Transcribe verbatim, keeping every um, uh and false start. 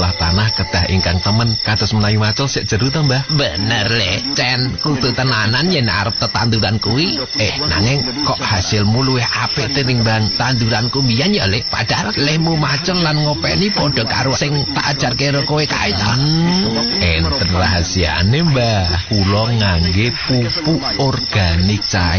ngolah tanah kedah ingkang temen kados menawi macul sik jero to, Mbah. Bener le, Cen, kudu tenanan yen arep tetanduran kuwi. Eh, nanging kok hasilmu luwih apik tinimbang tanduranku biyen ya, Le. Padahal lemu macul lan ngopeni padha karo sing tak ajarke karo kowe kae ta. Hmm, enten rahasiane, Mbah. Kula ngangge pupuk organik cair